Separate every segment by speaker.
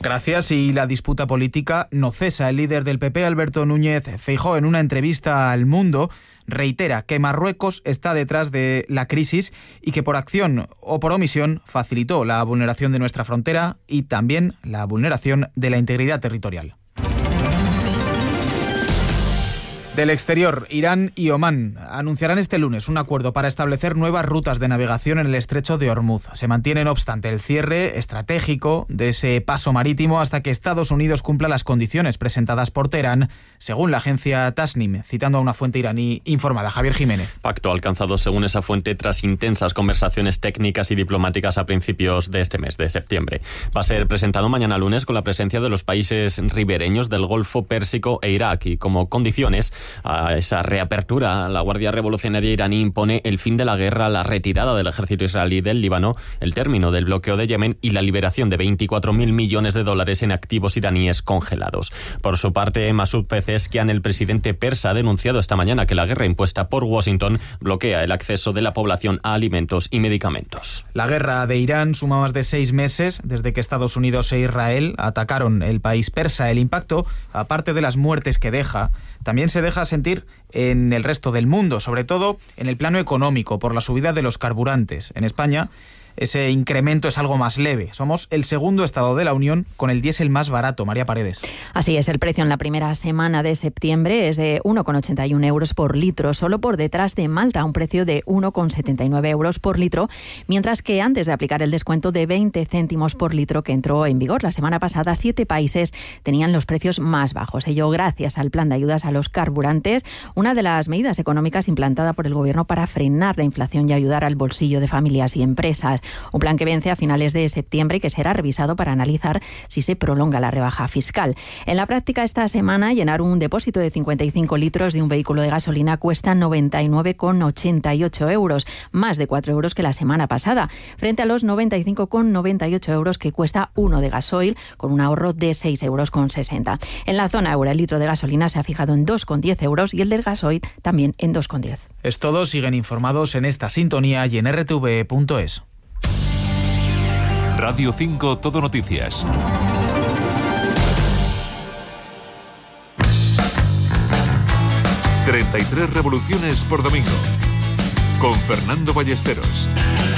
Speaker 1: Gracias. Y la disputa política no cesa. El líder del PP, Alberto Núñez Feijóo, en una entrevista al Mundo, reitera que Marruecos está detrás de la crisis y que por acción o por omisión facilitó la vulneración de nuestra frontera y también la vulneración de la integridad territorial. Del exterior, Irán y Omán anunciarán este lunes un acuerdo para establecer nuevas rutas de navegación en el estrecho de Hormuz. Se mantiene, no obstante, el cierre estratégico de ese paso marítimo hasta que Estados Unidos cumpla las condiciones presentadas por Teherán, según la agencia Tasnim, citando a una fuente iraní informada. Javier Jiménez.
Speaker 2: Pacto alcanzado, según esa fuente, tras intensas conversaciones técnicas y diplomáticas a principios de este mes, de septiembre. Va a ser presentado mañana lunes con la presencia de los países ribereños del Golfo Pérsico e Irak y como condiciones a esa reapertura, la Guardia Revolucionaria iraní impone el fin de la guerra, la retirada del ejército israelí del Líbano, el término del bloqueo de Yemen y la liberación de 24.000 millones de dólares en activos iraníes congelados. Por su parte, Masoud Pezeshkian, el presidente persa, ha denunciado esta mañana que la guerra impuesta por Washington bloquea el acceso de la población a alimentos y medicamentos.
Speaker 1: La guerra de Irán suma más de 6 meses desde que Estados Unidos e Israel atacaron el país persa. El impacto, aparte de las muertes que deja, también se deja sentir en el resto del mundo, sobre todo en el plano económico, por la subida de los carburantes. En España, ese incremento es algo más leve. Somos el segundo estado de la Unión con el diésel más barato. María Paredes.
Speaker 3: Así es, el precio en la primera semana de septiembre es de 1,81 euros por litro, solo por detrás de Malta, un precio de 1,79 euros por litro, mientras que antes de aplicar el descuento de 20 céntimos por litro que entró en vigor la semana pasada, 7 países tenían los precios más bajos. Ello gracias al plan de ayudas a los carburantes, una de las medidas económicas implantada por el Gobierno para frenar la inflación y ayudar al bolsillo de familias y empresas. Un plan que vence a finales de septiembre y que será revisado para analizar si se prolonga la rebaja fiscal. En la práctica, esta semana, llenar un depósito de 55 litros de un vehículo de gasolina cuesta 99,88 euros, más de 4 euros que la semana pasada, frente a los 95,98 euros que cuesta uno de gasoil, con un ahorro de 6,60 euros. En la zona euro, el litro de gasolina se ha fijado en 2,10 euros y el del gasoil también en 2,10.
Speaker 1: Es todo. Siguen informados en esta sintonía y en rtv.es.
Speaker 4: Radio 5 Todo Noticias. «33 revoluciones por domingo», con Fernando Ballesteros.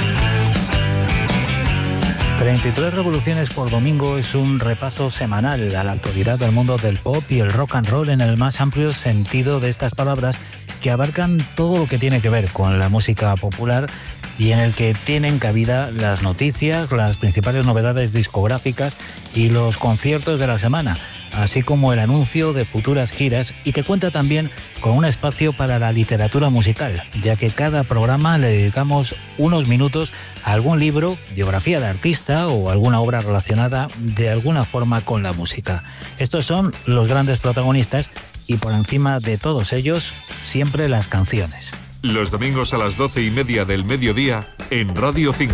Speaker 5: 33 revoluciones por domingo es un repaso semanal a la actualidad del mundo del pop y el rock and roll en el más amplio sentido de estas palabras, que abarcan todo lo que tiene que ver con la música popular y en el que tienen cabida las noticias, las principales novedades discográficas y los conciertos de la semana, así como el anuncio de futuras giras, y que cuenta también con un espacio para la literatura musical, ya que cada programa le dedicamos unos minutos a algún libro, biografía de artista o alguna obra relacionada de alguna forma con la música. Estos son los grandes protagonistas y por encima de todos ellos, siempre las canciones.
Speaker 4: Los domingos a las 12:30 del mediodía en Radio 5.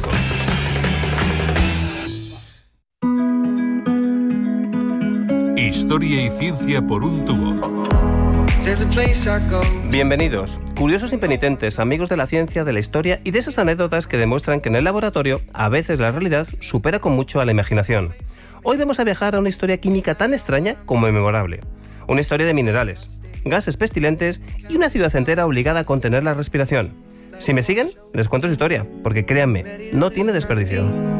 Speaker 4: Historia y ciencia por un tubo.
Speaker 6: Bienvenidos, curiosos y penitentes, amigos de la ciencia, de la historia y de esas anécdotas que demuestran que en el laboratorio a veces la realidad supera con mucho a la imaginación. Hoy vamos a viajar a una historia química tan extraña como memorable. Una historia de minerales, gases pestilentes y una ciudad entera obligada a contener la respiración. Si me siguen, les cuento su historia, porque créanme, no tiene desperdicio.